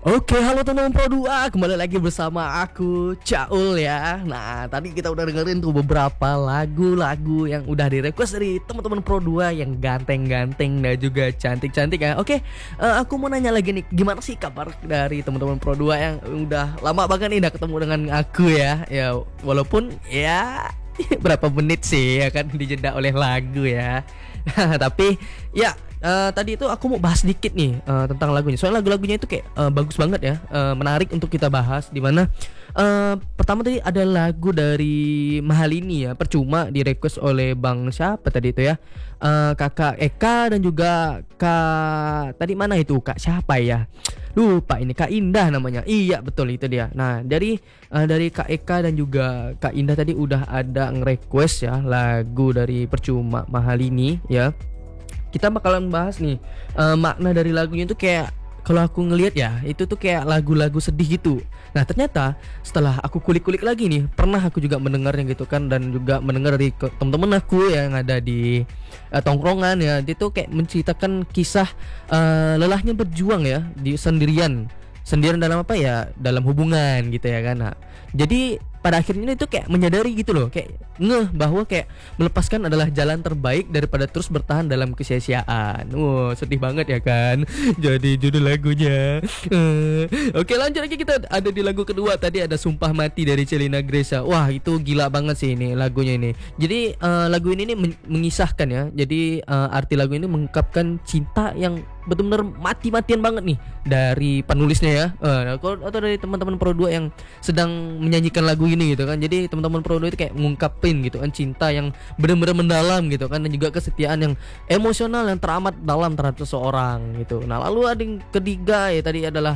Oke, halo teman-teman Pro 2, kembali lagi bersama aku, Caul ya. Nah, tadi kita udah dengerin tuh beberapa lagu-lagu yang udah di-request dari teman-teman Pro 2 yang ganteng-ganteng dan juga cantik-cantik ya. Oke, aku mau nanya lagi nih, gimana sih kabar dari teman-teman Pro 2 yang udah lama banget nih udah ketemu dengan aku ya. Ya, walaupun ya berapa menit sih ya kan dijeda oleh lagu ya. Tapi ya tadi itu aku mau bahas dikit nih tentang lagunya. Soalnya lagu-lagunya itu kayak bagus banget ya, menarik untuk kita bahas. Dimana pertama tadi ada lagu dari Mahalini ya, percuma di request oleh Bang siapa tadi itu ya, Kakak Eka dan juga Kak tadi mana itu Kak siapa ya? Lupa ini Kak Indah namanya. Iya betul itu dia. Nah dari Kak Eka dan juga Kak Indah tadi udah ada nge-request ya lagu dari percuma Mahalini ya. Kita bakalan bahas nih makna dari lagunya itu kayak kalau aku ngelihat ya itu tuh kayak lagu-lagu sedih gitu. Nah ternyata setelah aku kulik-kulik lagi nih, pernah aku juga mendengarnya gitu kan, dan juga mendengar dari teman-teman aku yang ada di tongkrongan ya, dia tuh kayak menceritakan kisah lelahnya berjuang ya di sendirian dalam apa ya, dalam hubungan gitu ya kan. Nah, jadi pada akhirnya itu kayak menyadari gitu loh, kayak ngeh bahwa kayak melepaskan adalah jalan terbaik daripada terus bertahan dalam kesia-siaan. Wow, sedih banget ya kan. Jadi judul lagunya. Oke, lanjut lagi, kita ada di lagu kedua. Tadi ada Sumpah Mati dari Celina Gresa. Wah, itu gila banget sih ini lagunya ini. Jadi lagu ini nih mengisahkan ya. Jadi arti lagu ini mengungkapkan cinta yang benar-benar mati-matian banget nih dari penulisnya ya. Atau dari teman-teman Pro 2 yang sedang menyanyikan lagu ini gitu kan. Jadi teman-teman Pro 2 itu kayak ngungkapin gitu kan cinta yang benar-benar mendalam gitu kan, dan juga kesetiaan yang emosional yang teramat dalam terhadap seseorang gitu. Nah, lalu ada yang ketiga ya tadi adalah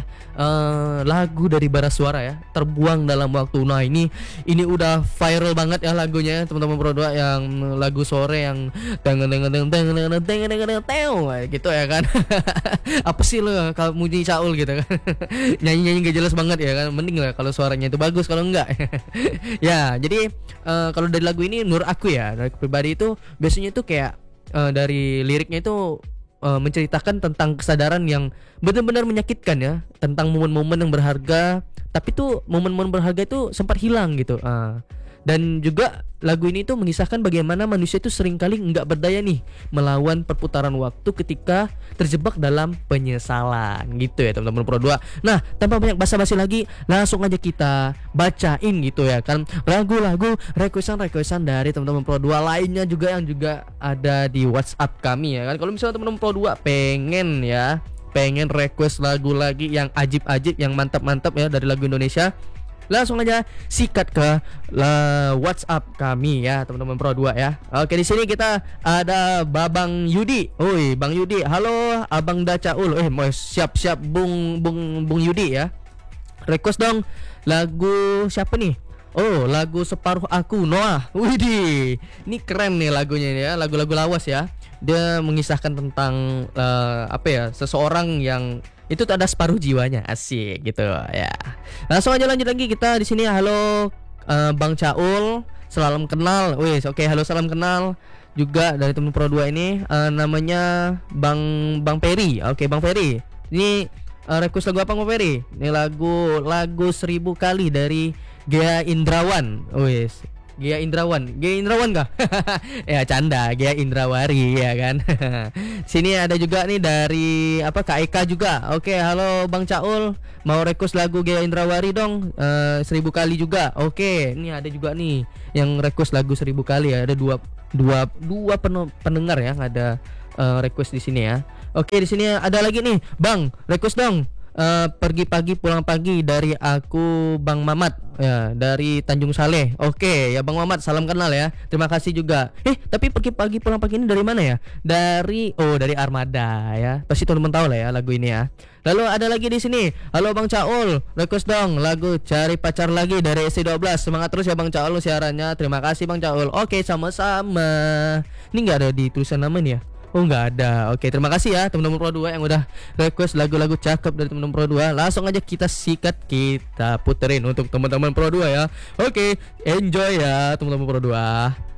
lagu dari Bara Suara ya, Terbuang Dalam Waktu. Nah, ini udah viral banget ya lagunya teman-teman Pro 2, yang lagu sore yang gitu ya kan. Apa sih lo kalau muji Caul gitu kan. Nyanyi-nyanyi gak jelas banget ya kan. Mending lah kalau suaranya itu bagus, kalau enggak. Ya, jadi kalau dari lagu ini menurut aku ya, dari pribadi itu biasanya itu kayak dari liriknya itu menceritakan tentang kesadaran yang benar-benar menyakitkan ya, tentang momen-momen yang berharga, tapi tuh momen-momen berharga itu sempat hilang gitu. Dan juga lagu ini tuh mengisahkan bagaimana manusia itu seringkali nggak berdaya nih melawan perputaran waktu ketika terjebak dalam penyesalan gitu ya teman-teman Pro 2. Nah, tanpa banyak basa-basi lagi, langsung aja kita bacain gitu ya kan lagu-lagu requestan dari teman-teman Pro 2 lainnya juga yang juga ada di WhatsApp kami ya kan. Kalau misalnya teman-teman Pro 2 pengen request lagu lagi yang ajib-ajib, yang mantap-mantap ya dari lagu Indonesia, langsung aja sikat ke WhatsApp kami ya teman-teman Pro 2 ya. Oke, di sini kita ada Babang Yudi. Oi, Bang Yudi. Halo Abang Dacaul. Mau siap-siap Bung Yudi ya. Request dong lagu siapa nih? Oh, lagu Separuh Aku Noah. Widih, ini keren nih lagunya ya, lagu-lagu lawas ya. Dia mengisahkan tentang apa ya, seseorang yang itu tuh ada separuh jiwanya, asik gitu ya. Langsung aja lanjut lagi kita di sini. Halo Bang Caul, salam kenal. Wih, oke, halo salam kenal juga dari teman Pro 2 ini, namanya Bang Peri. Oke, Bang Peri. Ini request lagu apa Bang Peri? Ini lagu 1000 kali dari Gea Indrawan. Wis, Gia Indrawan kah? Ya canda, Gia Indrawari ya kan. Sini ada juga nih dari apa, Kak Eka juga. Oke, halo Bang Caul, mau request lagu Gia Indrawari dong, 1000 kali juga. Oke, ini ada juga nih yang request lagu 1000 kali ya. Ada dua pendengar ya, ada request di sini ya. Oke, di sini ada lagi nih, Bang, request dong. Pergi pagi pulang pagi dari aku Bang Mamat ya, dari Tanjung Saleh. Oke ya Bang Mamat, salam kenal ya. Terima kasih juga. Tapi pergi pagi pulang pagi ini dari mana ya? Dari Armada ya. Pasti teman-teman tahu lah ya lagu ini ya. Lalu ada lagi di sini. Halo Bang Caul, request dong lagu Cari Pacar Lagi dari SC12. Semangat terus ya Bang Caul siarannya. Terima kasih Bang Caul. Oke, sama-sama. Ini nggak ada di tulisan nama nih ya? Oh, nggak ada. Oke, terima kasih ya teman-teman Pro 2 yang udah request lagu-lagu cakep dari teman-teman Pro 2. Langsung aja kita sikat, kita puterin untuk teman-teman Pro 2 ya. Oke, enjoy ya teman-teman Pro 2.